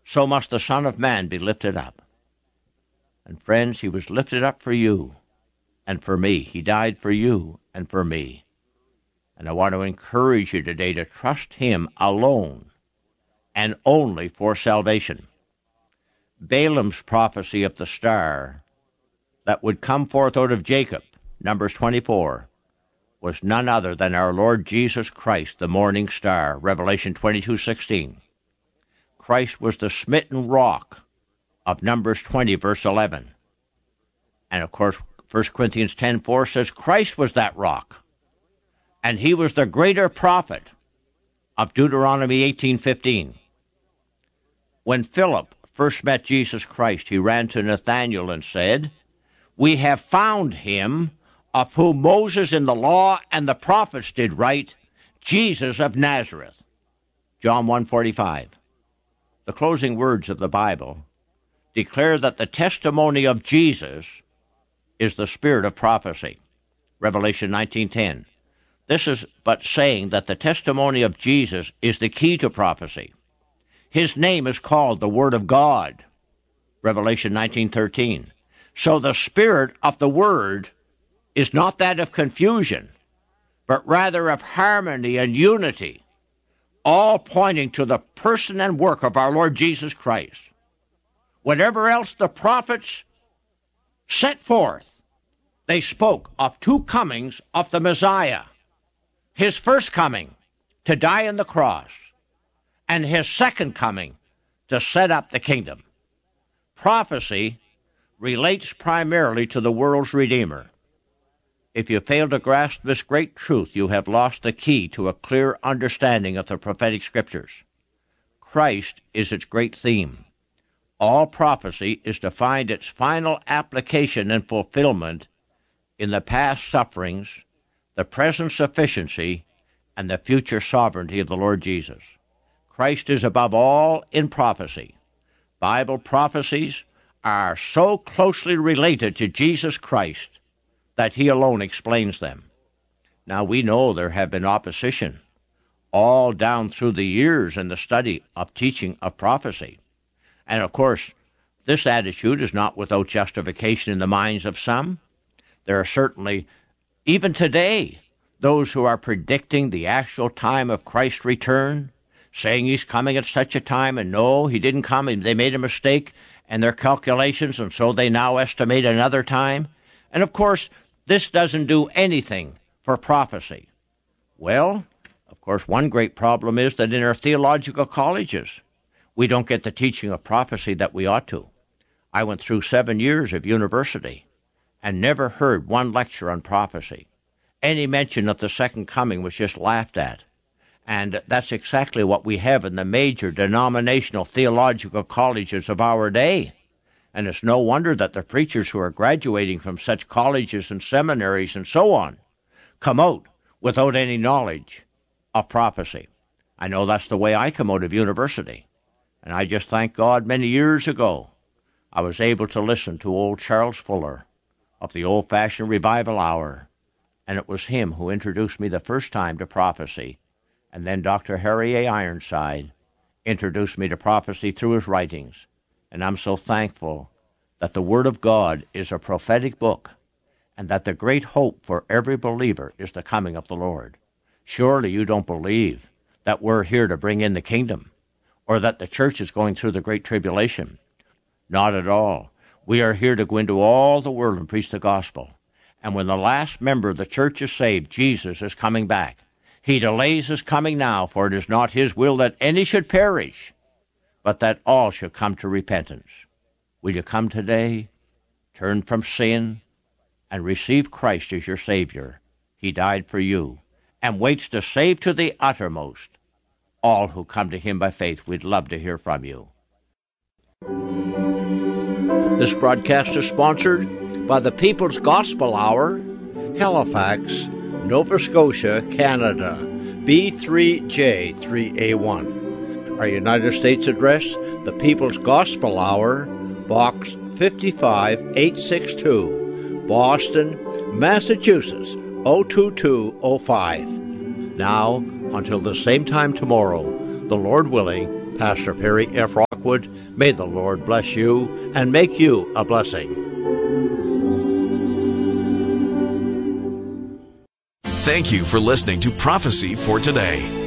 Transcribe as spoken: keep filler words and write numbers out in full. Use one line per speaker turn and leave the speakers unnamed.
so must the Son of Man be lifted up. And friends, he was lifted up for you and for me. He died for you and for me. And I want to encourage you today to trust him alone and only for salvation. Balaam's prophecy of the star that would come forth out of Jacob, Numbers twenty-four, was none other than our Lord Jesus Christ, the morning star, Revelation twenty-two sixteen. Christ was the smitten rock of Numbers twenty, verse eleven. And of course, First Corinthians ten four says Christ was that rock, and he was the greater prophet of Deuteronomy eighteen fifteen. When Philip first met Jesus Christ, he ran to Nathanael and said, "We have found him of whom Moses in the law and the prophets did write, Jesus of Nazareth." John one forty-five. The closing words of the Bible declare that the testimony of Jesus is the spirit of prophecy. Revelation nineteen ten. This is but saying that the testimony of Jesus is the key to prophecy. His name is called the Word of God. Revelation nineteen thirteen. So the spirit of the Word is not that of confusion, but rather of harmony and unity, all pointing to the person and work of our Lord Jesus Christ. Whatever else the prophets set forth, they spoke of two comings of the Messiah. His first coming to die on the cross, and his second coming to set up the kingdom. Prophecy relates primarily to the world's Redeemer. If you fail to grasp this great truth, you have lost the key to a clear understanding of the prophetic scriptures. Christ is its great theme. All prophecy is to find its final application and fulfillment in the past sufferings, the present sufficiency, and the future sovereignty of the Lord Jesus. Christ is above all in prophecy. Bible prophecies are so closely related to Jesus Christ that he alone explains them. Now, we know there have been opposition all down through the years in the study of teaching of prophecy. And, of course, this attitude is not without justification in the minds of some. There are certainly, even today, those who are predicting the actual time of Christ's return, saying he's coming at such a time, and no, he didn't come, and they made a mistake in their calculations, and so they now estimate another time. And, of course, this doesn't do anything for prophecy. Well, of course, one great problem is that in our theological colleges, we don't get the teaching of prophecy that we ought to. I went through seven years of university and never heard one lecture on prophecy. Any mention of the second coming was just laughed at. And that's exactly what we have in the major denominational theological colleges of our day. And it's no wonder that the preachers who are graduating from such colleges and seminaries and so on come out without any knowledge of prophecy. I know that's the way I come out of university. And I just thank God many years ago I was able to listen to old Charles Fuller of the old-fashioned revival hour. And it was him who introduced me the first time to prophecy. And then Doctor Harry A. Ironside introduced me to prophecy through his writings. And I'm so thankful that the Word of God is a prophetic book, and that the great hope for every believer is the coming of the Lord. Surely you don't believe that we're here to bring in the kingdom, or that the church is going through the great tribulation. Not at all. We are here to go into all the world and preach the gospel. And when the last member of the church is saved, Jesus is coming back. He delays his coming now, for it is not his will that any should perish, but that all should come to repentance. Will you come today, turn from sin, and receive Christ as your Savior? He died for you, and waits to save to the uttermost all who come to him by faith. We'd love to hear from you. This broadcast is sponsored by the People's Gospel Hour, Halifax, Nova Scotia, Canada, B three J three A one. Our United States address, the People's Gospel Hour, Box fifty-five eight sixty-two, Boston, Massachusetts, oh two two oh five. Now, until the same time tomorrow, the Lord willing, Pastor Perry F. Rockwood. May the Lord bless you and make you a blessing.
Thank you for listening to Prophecy for Today.